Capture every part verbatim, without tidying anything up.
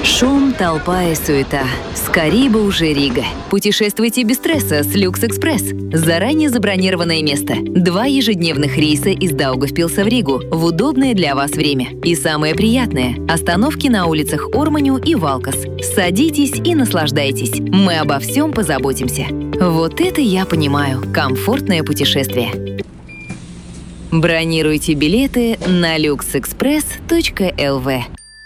Шум, толпа и суета. Скорей бы уже Рига. Путешествуйте без стресса с Люкс-Экспресс. Заранее забронированное место. Два ежедневных рейса из Даугавпилса в Ригу в удобное для вас время. И самое приятное – остановки на улицах Орманю и Валкас. Садитесь и наслаждайтесь. Мы обо всем позаботимся. Вот это я понимаю. Комфортное путешествие. Бронируйте билеты на люкс экспресс точка эл ви.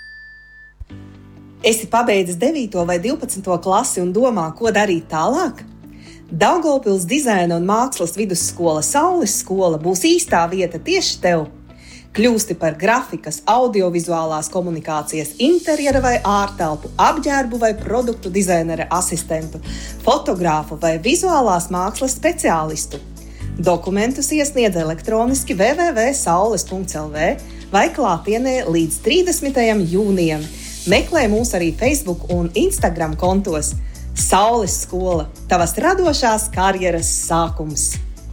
Esi pabeidzis devīto vai divpadsmito klasi un domā, ko darīt tālāk? Daugavpils dizaina un mākslas vidusskola Saules skola būs īstā vieta tieši tev. Kļūsti par grafikas, audiovizuālās komunikācijas, interjera vai ārtelpu, apģērbu vai produktu dizainera asistentu, fotogrāfu vai vizuālās mākslas speciālistu. Dokumentus iesniedz elektroniski w w w punkt saules punkt l v vai klātienē līdz trīsdesmitajam jūnijam. Meklē mūs arī Facebook un Instagram kontos. Saules skola – tavas radošās karjeras sākums.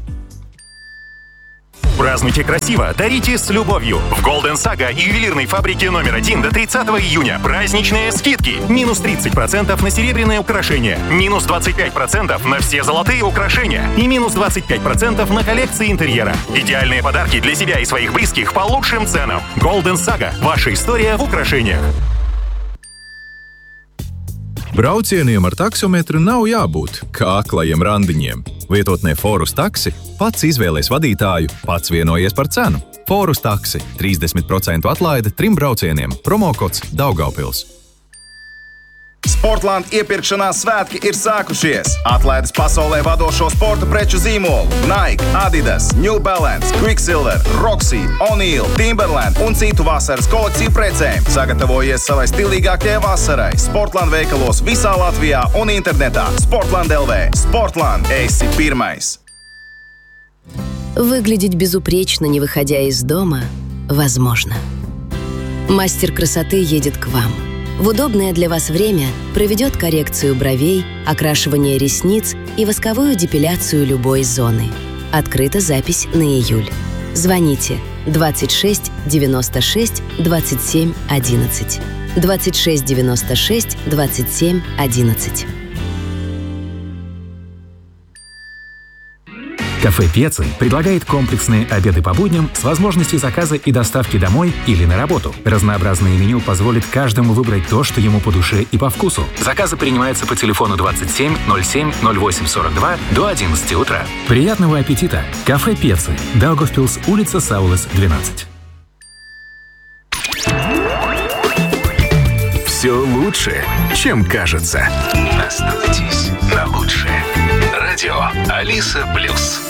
Празднуйте красиво, дарите с любовью. В Golden Saga и ювелирной фабрике номер один до тридцатого июня праздничные скидки. Минус тридцать процентов на серебряные украшения, минус двадцать пять процентов на все золотые украшения и минус двадцать пять процентов на коллекции интерьера. Идеальные подарки для себя и своих близких по лучшим ценам. Golden Saga – ваша история в украшениях. Braucieniem ar taksometru nav jābūt kā aklajiem randiņiem. Vietotnē Forus taksi pats izvēlēs vadītāju, pats vienojies par cenu. Forus taksi – trīsdesmit procentu atlaide trim braucieniem. Promokods Daugavpils. Sportland iepirkšanās svētki ir sākušies. Atlaides pasaulē vadošo sporta preču zīmolu Nike, Adidas, New Balance, Quicksilver, Roxy, O'Neill, Timberland un citu vasaras kolekciju precēm. Sagatavojies savai stilīgākajai vasarai. Sportland veikalos visā Latvijā un internetā. Sportland точка эл ви. Sportland – esi pirmais. Выглядеть безупречно, не выходя из дома, возможно. Мастер красоты едет к вам. В удобное для вас время проведет коррекцию бровей, окрашивание ресниц и восковую депиляцию любой зоны. Открыта запись на июль. Звоните двадцать шесть девяносто шесть двадцать семь одиннадцать. двадцать шесть девяносто шесть двадцать семь одиннадцать. Кафе Пецци предлагает комплексные обеды по будням с возможностью заказа и доставки домой или на работу. Разнообразное меню позволит каждому выбрать то, что ему по душе и по вкусу. Заказы принимаются по телефону двадцать семь ноль семь ноль восемь сорок два до одиннадцати утра. Приятного аппетита! Кафе Пецци. Даугавпилс, улица Саулес, двенадцать. Все лучше, чем кажется. Остановитесь на лучшее. Радио Алиса Плюс.